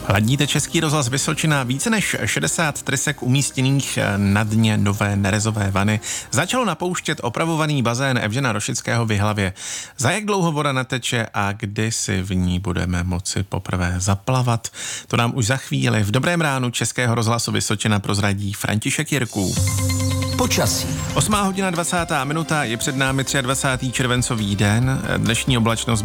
Hladíte Český rozhlas Vysočina. Více než 60 trysek umístěných na dně nové nerezové vany začalo napouštět opravovaný bazén Evžena Rošického v Jihlavě. Za jak dlouho voda nateče a kdy si v ní budeme moci poprvé zaplavat? To nám už za chvíli v Dobrém ránu Českého rozhlasu Vysočina prozradí František Jirků. Počasí. 8:20 je před námi 23. červencový den. Dnešní oblačnost